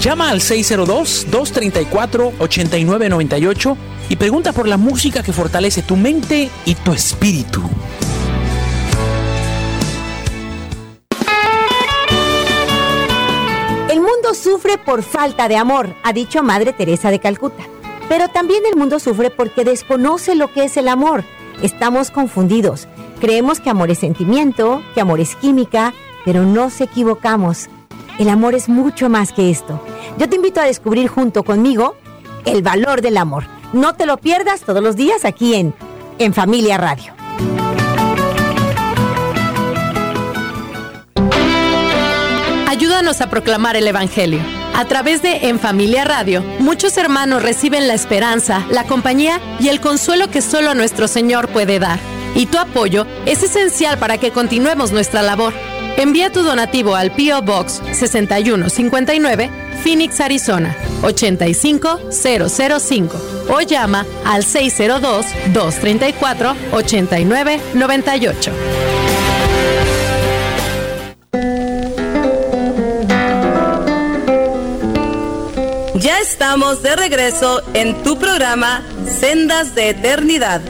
Llama al 602-234-8998 y pregunta por la música que fortalece tu mente y tu espíritu. El mundo sufre por falta de amor, ha dicho Madre Teresa de Calcuta. Pero también el mundo sufre porque desconoce lo que es el amor. Estamos confundidos. Creemos que amor es sentimiento, que amor es química, pero nos equivocamos. El amor es mucho más que esto. Yo te invito a descubrir junto conmigo el valor del amor. No te lo pierdas todos los días aquí en Familia Radio. Ayúdanos a proclamar el Evangelio. A través de En Familia Radio, muchos hermanos reciben la esperanza, la compañía y el consuelo que solo nuestro Señor puede dar. Y tu apoyo es esencial para que continuemos nuestra labor. Envía tu donativo al P.O. Box 6159, Phoenix, Arizona 85005 o llama al 602-234-8998. Ya estamos de regreso en tu programa Sendas de Eternidad.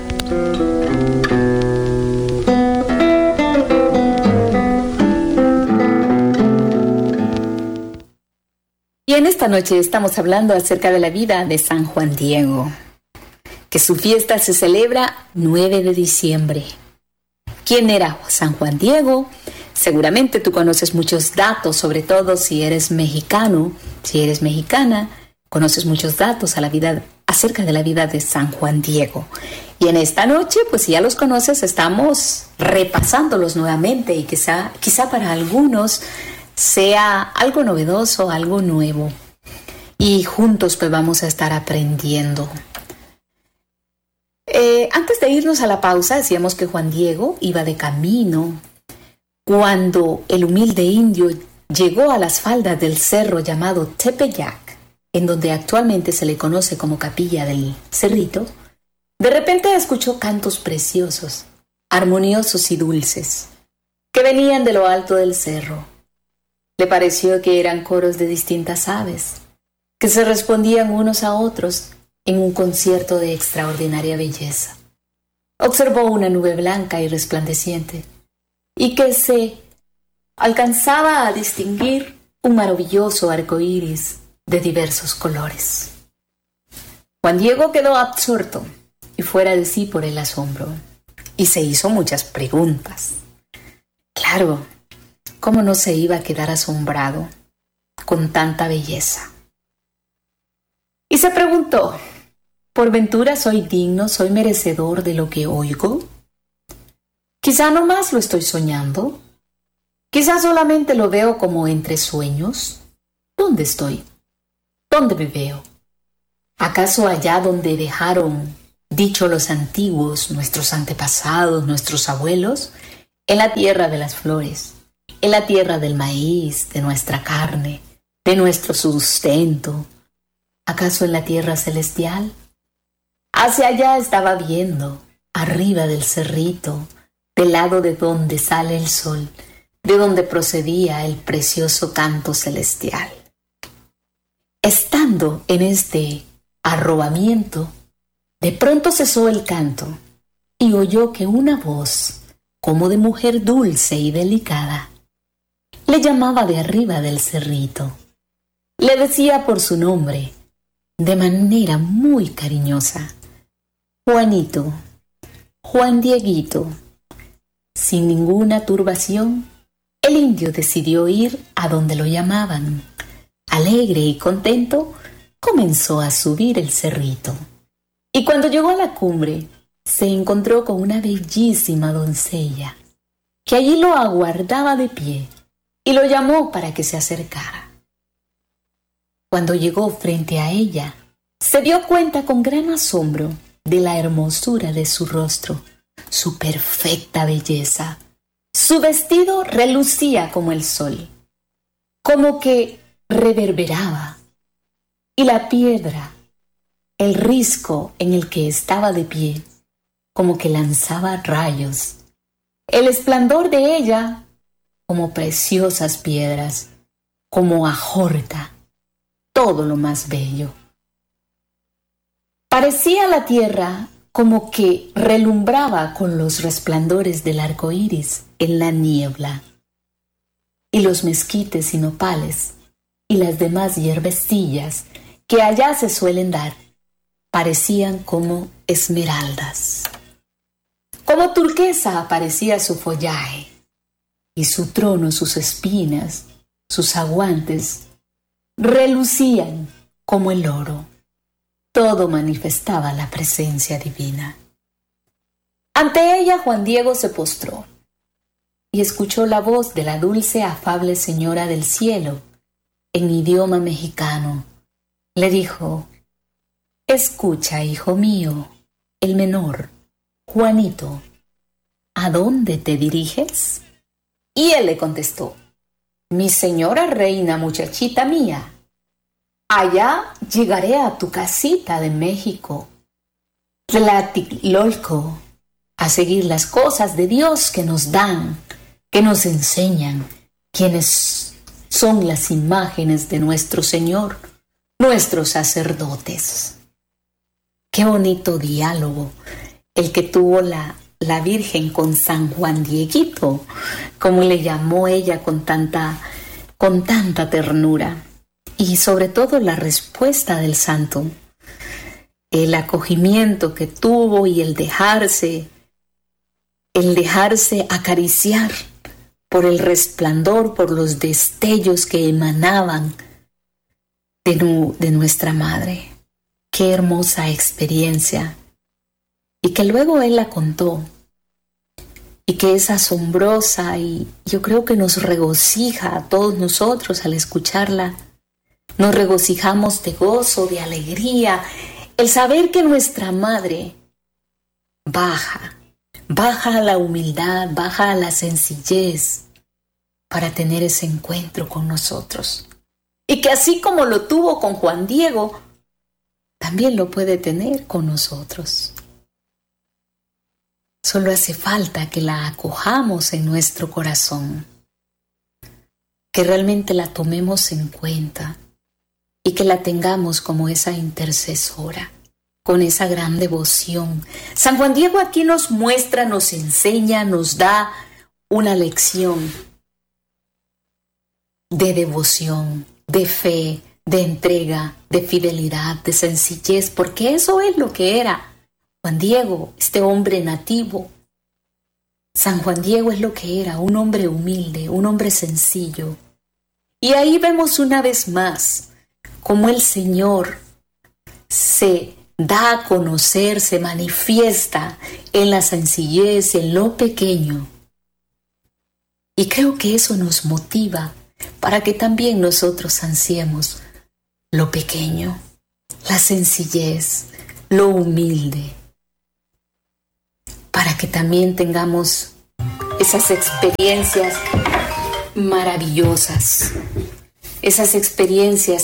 Y en esta noche estamos hablando acerca de la vida de San Juan Diego, que su fiesta se celebra 9 de diciembre. ¿Quién era San Juan Diego? Seguramente tú conoces muchos datos, sobre todo si eres mexicano, si eres mexicana, conoces muchos datos acerca de la vida de San Juan Diego. Y en esta noche, pues si ya los conoces, estamos repasándolos nuevamente y quizá para algunos sea algo novedoso, algo nuevo. Y juntos pues vamos a estar aprendiendo. Antes de irnos a la pausa, decíamos que Juan Diego iba de camino cuando el humilde indio llegó a las faldas del cerro llamado Tepeyac, en donde actualmente se le conoce como Capilla del Cerrito. De repente escuchó cantos preciosos, armoniosos y dulces, que venían de lo alto del cerro. Le pareció que eran coros de distintas aves, que se respondían unos a otros en un concierto de extraordinaria belleza. Observó una nube blanca y resplandeciente, y que se alcanzaba a distinguir un maravilloso arco iris de diversos colores. Juan Diego quedó absorto y fuera de sí por el asombro, y se hizo muchas preguntas. Claro, ¿cómo no se iba a quedar asombrado con tanta belleza? Y se preguntó, ¿por ventura soy digno, soy merecedor de lo que oigo? Quizá no más lo estoy soñando. Quizá solamente lo veo como entre sueños. ¿Dónde estoy? ¿Dónde me veo? ¿Acaso allá donde dejaron dicho los antiguos, nuestros antepasados, nuestros abuelos? En la tierra de las flores, en la tierra del maíz, de nuestra carne, de nuestro sustento. ¿Acaso en la tierra celestial? Hacia allá estaba viendo, arriba del cerrito, del lado de donde sale el sol, de donde procedía el precioso canto celestial. Estando en este arrobamiento, de pronto cesó el canto y oyó que una voz, como de mujer dulce y delicada, le llamaba de arriba del cerrito. Le decía por su nombre, de manera muy cariñosa: Juanito, Juan Dieguito. Sin ninguna turbación, el indio decidió ir a donde lo llamaban. Alegre y contento, comenzó a subir el cerrito. Y cuando llegó a la cumbre, se encontró con una bellísima doncella, que allí lo aguardaba de pie y lo llamó para que se acercara. Cuando llegó frente a ella, se dio cuenta con gran asombro de la hermosura de su rostro, su perfecta belleza. Su vestido relucía como el sol, como que reverberaba, y la piedra, el risco en el que estaba de pie, como que lanzaba rayos. El esplendor de ella, como preciosas piedras, como ajorta. todo lo más bello. Parecía la tierra como que relumbraba con los resplandores del arco iris en la niebla, y los mezquites y nopales y las demás hierbecillas que allá se suelen dar parecían como esmeraldas. Como turquesa aparecía su follaje, y su trono, sus espinas, sus aguantes, relucían como el oro. Todo manifestaba la presencia divina. Ante ella Juan Diego se postró y escuchó la voz de la dulce, afable señora del cielo en idioma mexicano. Le dijo: escucha, hijo mío, el menor, Juanito, ¿a dónde te diriges? Y él le contestó: mi señora reina, muchachita mía, allá llegaré a tu casita de México, Tlatelolco, a seguir las cosas de Dios que nos dan, que nos enseñan, quienes son las imágenes de nuestro Señor, nuestros sacerdotes. Qué bonito diálogo el que tuvo la Virgen con San Juan Dieguito, como le llamó ella con tanta ternura. Y sobre todo la respuesta del santo, el acogimiento que tuvo y el dejarse acariciar por el resplandor, por los destellos que emanaban de nuestra madre. Qué hermosa experiencia. Y que luego él la contó, y que es asombrosa, y yo creo que nos regocija a todos nosotros al escucharla. Nos regocijamos de gozo, de alegría, el saber que nuestra madre baja a la humildad, baja a la sencillez para tener ese encuentro con nosotros. Y que así como lo tuvo con Juan Diego, también lo puede tener con nosotros. Solo hace falta que la acojamos en nuestro corazón, que realmente la tomemos en cuenta y que la tengamos como esa intercesora, con esa gran devoción. San Juan Diego aquí nos muestra, nos enseña, nos da una lección de devoción, de fe, de entrega, de fidelidad, de sencillez, porque eso es lo que era Juan Diego, este hombre nativo. San Juan Diego es lo que era, un hombre humilde, un hombre sencillo. Y ahí vemos una vez más cómo el Señor se da a conocer, se manifiesta en la sencillez, en lo pequeño. Y creo que eso nos motiva para que también nosotros ansiemos lo pequeño, la sencillez, lo humilde, para que también tengamos esas experiencias maravillosas, esas experiencias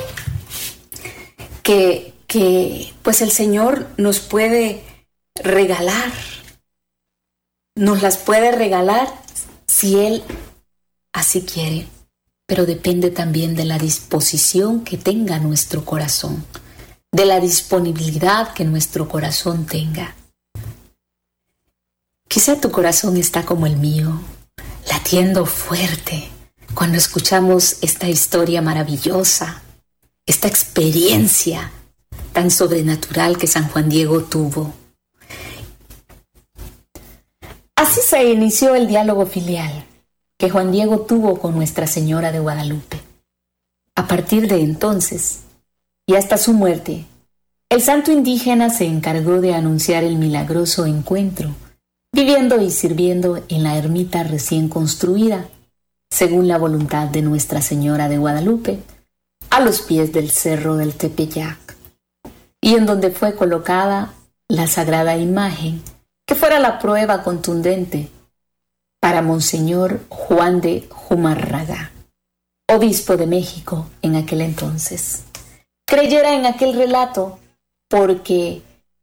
que pues el Señor nos puede regalar, nos las puede regalar si Él así quiere, pero depende también de la disposición que tenga nuestro corazón, de la disponibilidad que nuestro corazón tenga. Quizá tu corazón está como el mío, latiendo fuerte cuando escuchamos esta historia maravillosa, esta experiencia tan sobrenatural que San Juan Diego tuvo. Así se inició el diálogo filial que Juan Diego tuvo con Nuestra Señora de Guadalupe. A partir de entonces, y hasta su muerte, el santo indígena se encargó de anunciar el milagroso encuentro, viviendo y sirviendo en la ermita recién construida, según la voluntad de Nuestra Señora de Guadalupe, a los pies del cerro del Tepeyac, y en donde fue colocada la sagrada imagen que fuera la prueba contundente para Monseñor Juan de Zumárraga, obispo de México en aquel entonces. Creyera en aquel relato porque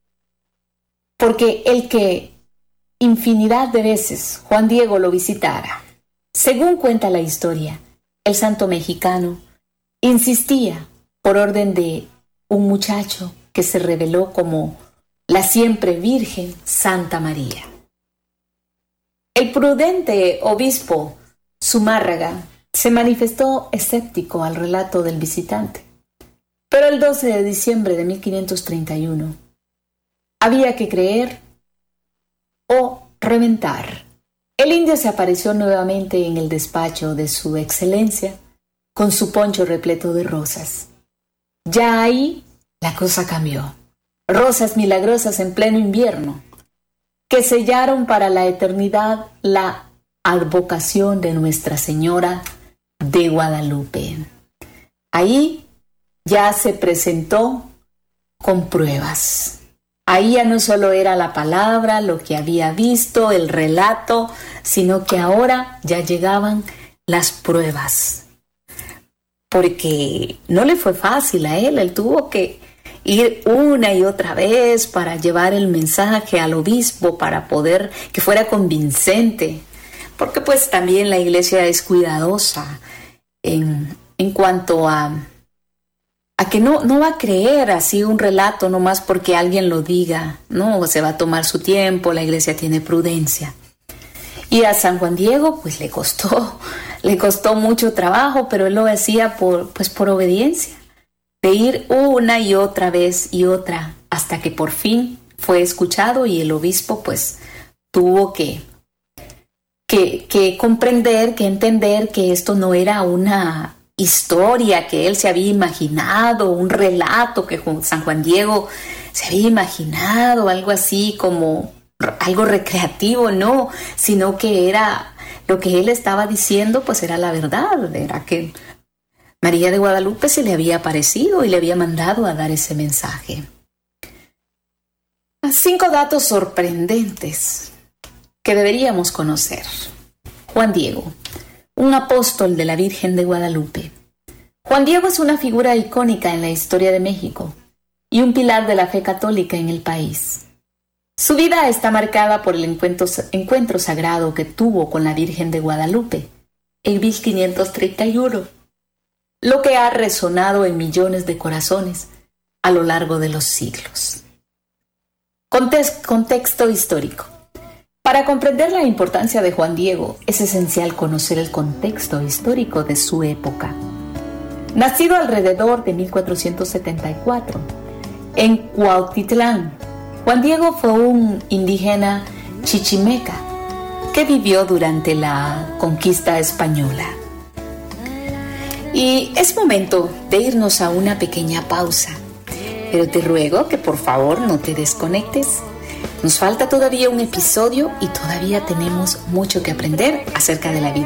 el que infinidad de veces Juan Diego lo visitara. Según cuenta la historia, el santo mexicano insistía por orden de un muchacho que se reveló como la siempre Virgen Santa María. El prudente obispo Zumárraga se manifestó escéptico al relato del visitante, pero el 12 de diciembre de 1531 había que creer o reventar. El indio se apareció nuevamente en el despacho de su excelencia con su poncho repleto de rosas. Ya ahí la cosa cambió. Rosas milagrosas en pleno invierno, que sellaron para la eternidad la advocación de Nuestra Señora de Guadalupe. Ahí ya se presentó con pruebas. Ahí ya no solo era la palabra, lo que había visto, el relato, sino que ahora ya llegaban las pruebas. Porque no le fue fácil a él tuvo que ir una y otra vez para llevar el mensaje al obispo, para poder que fuera convincente, porque pues también la iglesia es cuidadosa en cuanto a que no va a creer así un relato nomás porque alguien lo diga, no, se va a tomar su tiempo, la iglesia tiene prudencia. Y a San Juan Diego pues le costó mucho trabajo, pero él lo hacía por obediencia, de ir una y otra vez y otra, hasta que por fin fue escuchado y el obispo pues tuvo que comprender, que entender que esto no era una historia que él se había imaginado, un relato que San Juan Diego se había imaginado, algo así como algo recreativo, no, sino que era lo que él estaba diciendo, pues era la verdad, era que María de Guadalupe se le había aparecido y le había mandado a dar ese mensaje. 5 datos sorprendentes que deberíamos conocer. Juan Diego, un apóstol de la Virgen de Guadalupe. Juan Diego es una figura icónica en la historia de México y un pilar de la fe católica en el país. Su vida está marcada por el encuentro sagrado que tuvo con la Virgen de Guadalupe en 1531, lo que ha resonado en millones de corazones a lo largo de los siglos. Contexto histórico. Para comprender la importancia de Juan Diego, es esencial conocer el contexto histórico de su época. Nacido alrededor de 1474, en Cuautitlán, Juan Diego fue un indígena chichimeca que vivió durante la conquista española. Y es momento de irnos a una pequeña pausa, pero te ruego que por favor no te desconectes. Nos falta todavía un episodio y todavía tenemos mucho que aprender acerca de la vida